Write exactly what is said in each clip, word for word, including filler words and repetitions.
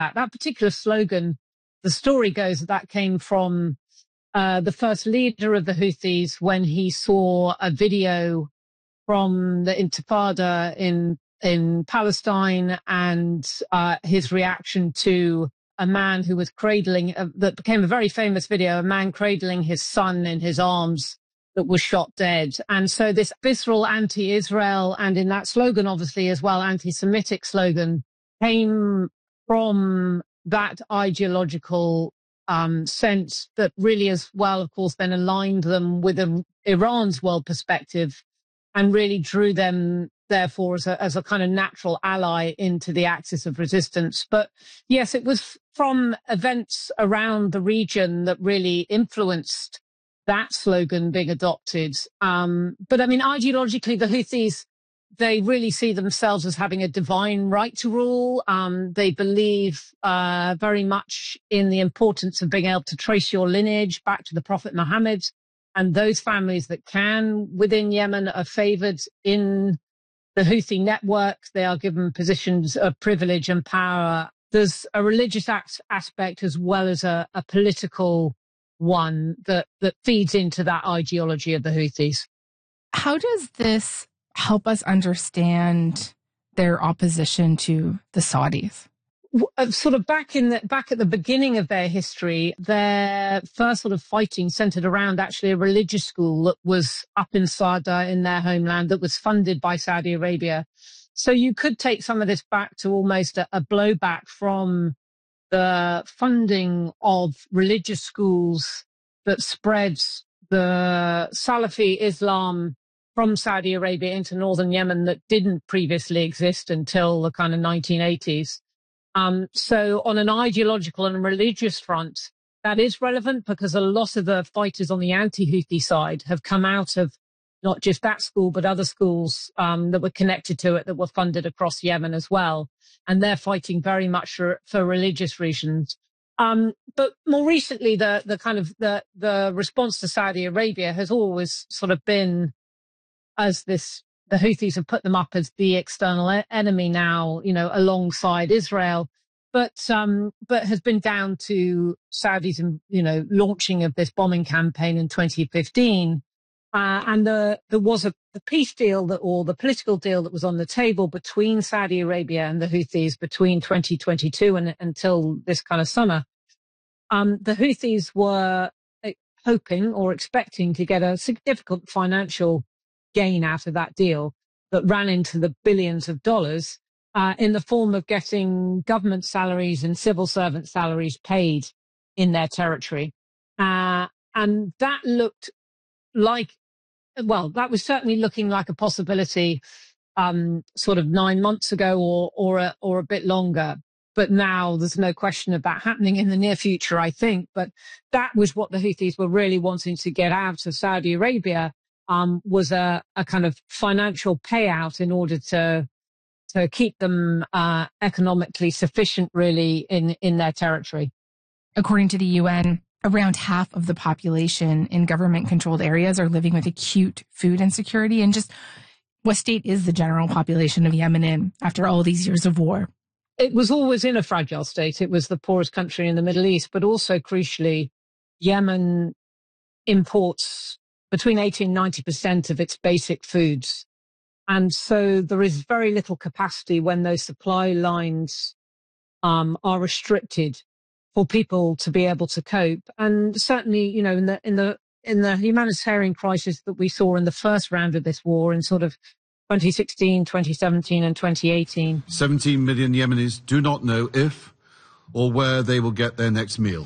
that. That particular slogan, the story goes that that came from uh, the first leader of the Houthis when he saw a video from the Intifada in in Palestine and uh, his reaction to a man who was cradling, uh, that became a very famous video, a man cradling his son in his arms that was shot dead. And so this visceral anti-Israel, and in that slogan, obviously, as well, anti-Semitic slogan, came from that ideological um, sense that really as well, of course, then aligned them with a, Iran's world perspective and really drew them, therefore, as a, as a kind of natural ally into the axis of resistance. But yes, it was from events around the region that really influenced that slogan being adopted. Um, but I mean, ideologically, the Houthis, they really see themselves as having a divine right to rule. Um, they believe uh, very much in the importance of being able to trace your lineage back to the Prophet Muhammad. And those families that can within Yemen are favored in the Houthi network. They are given positions of privilege and power. There's a religious act aspect as well as a, a political one that, that feeds into that ideology of the Houthis. How does this help us understand their opposition to the Saudis? Sort of back in the, back at the beginning of their history, their first sort of fighting centered around actually a religious school that was up in Sada in their homeland that was funded by Saudi Arabia. So you could take some of this back to almost a, a blowback from the funding of religious schools that spreads the Salafi Islam from Saudi Arabia into northern Yemen that didn't previously exist until the kind of nineteen eighties. Um, so on an ideological and religious front, that is relevant because a lot of the fighters on the anti-Houthi side have come out of not just that school, but other schools um, that were connected to it that were funded across Yemen as well. And they're fighting very much for, for religious reasons. Um, but more recently, the, the kind of the, the response to Saudi Arabia has always sort of been as this, the Houthis have put them up as the external enemy now, you know, alongside Israel, but, um, but has been down to Saudi's, you know, launching of this bombing campaign in twenty fifteen. Uh, and the, there was a the peace deal that, or the political deal that was on the table between Saudi Arabia and the Houthis between twenty twenty-two and until this kind of summer. Um, the Houthis were hoping or expecting to get a significant financial gain out of that deal that ran into the billions of dollars uh, in the form of getting government salaries and civil servant salaries paid in their territory. Uh, and that looked like, well, that was certainly looking like a possibility um, sort of nine months ago or, or, a, or a bit longer. But now there's no question of that happening in the near future, I think. But that was what the Houthis were really wanting to get out of Saudi Arabia. Um, was a, a kind of financial payout in order to to keep them uh, economically sufficient, really, in, in their territory. According to the U N, around half of the population in government-controlled areas are living with acute food insecurity. And just what state is the general population of Yemen in after all these years of war? It was always in a fragile state. It was the poorest country in the Middle East, but also, crucially, Yemen imports between eighty and ninety percent of its basic foods. And so there is very little capacity when those supply lines um, are restricted for people to be able to cope. And certainly, you know, in the, in the, in the humanitarian crisis that we saw in the first round of this war in sort of twenty sixteen, twenty seventeen and twenty eighteen. seventeen million Yemenis do not know if or where they will get their next meal.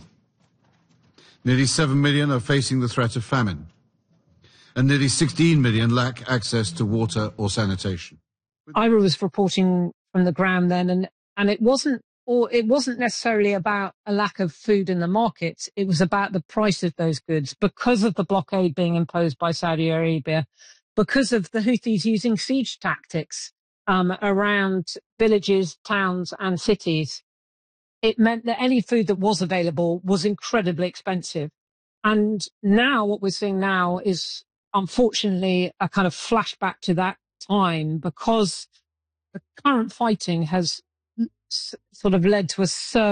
Nearly seven million are facing the threat of famine. And nearly sixteen million lack access to water or sanitation. I was reporting from the ground then, and, and it wasn't, or it wasn't necessarily about a lack of food in the markets. It was about the price of those goods because of the blockade being imposed by Saudi Arabia, because of the Houthis using siege tactics um, around villages, towns, and cities. It meant that any food that was available was incredibly expensive. And now what we're seeing now is, unfortunately, a kind of flashback to that time because the current fighting has sort of led to a surge